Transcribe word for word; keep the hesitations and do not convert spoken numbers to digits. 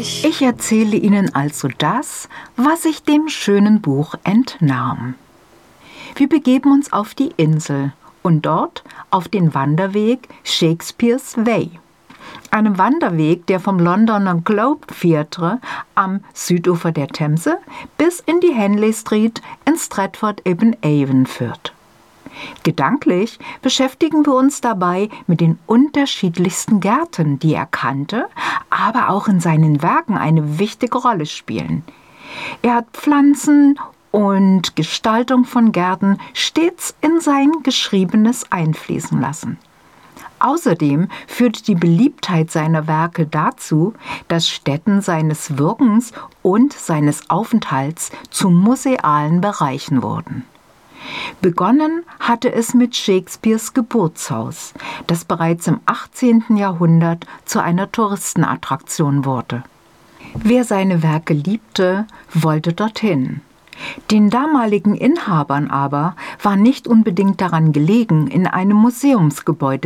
ich. Ich erzähle Ihnen also das, was ich dem schönen Buch entnahm. Wir begeben uns auf die Insel und dort auf den Wanderweg Shakespeare's Way. Einem Wanderweg, der vom Londoner Globe Theatre am Südufer der Themse bis in die Henley Street in Stratford-upon-Avon führt. Gedanklich beschäftigen wir uns dabei mit den unterschiedlichsten Gärten, die er kannte, aber auch in seinen Werken eine wichtige Rolle spielen. Er hat Pflanzen und Gestaltung von Gärten stets in sein Geschriebenes einfließen lassen. Außerdem führte die Beliebtheit seiner Werke dazu, dass Stätten seines Wirkens und seines Aufenthalts zu musealen Bereichen wurden. Begonnen hatte es mit Shakespeares Geburtshaus, das bereits im achtzehnten Jahrhundert zu einer Touristenattraktion wurde. Wer seine Werke liebte, wollte dorthin. Den damaligen Inhabern aber war nicht unbedingt daran gelegen, in einem Museumsgebäude